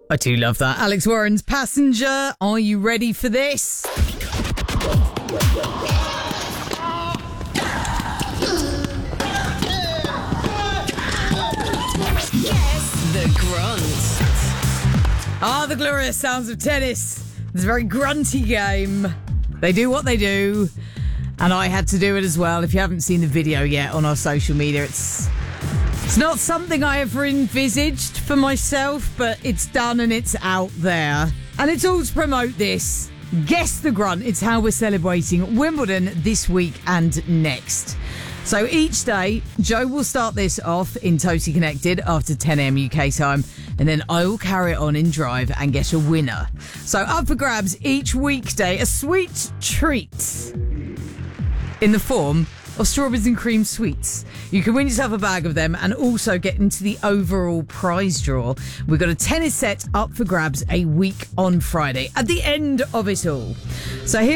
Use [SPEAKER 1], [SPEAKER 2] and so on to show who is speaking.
[SPEAKER 1] I do love that. Alex Warren's Passenger. Are you ready for this?
[SPEAKER 2] The Grunt.
[SPEAKER 1] The glorious sounds of tennis. It's a very grunty game. They do what they do, and I had to do it as well. If you haven't seen the video yet on our social media, it's not something I ever envisaged for myself, but it's done and it's out there. And it's all to promote this. Guess the Grunt. It's how we're celebrating Wimbledon this week and next. So each day, Joe will start this off in Totally Connected after 10 a.m. UK time, and then I will carry it on in Drive and get a winner. So up for grabs each weekday, a sweet treat in the form of strawberries and cream sweets. You can win yourself a bag of them and also get into the overall prize draw. We've got a tennis set up for grabs a week on Friday at the end of it all. So here